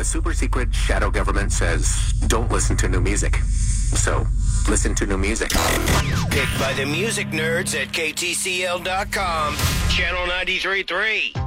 The super secret shadow government says don't listen to new music. So, listen to new music. Picked by the music nerds at KTCL.com. Channel 93.3.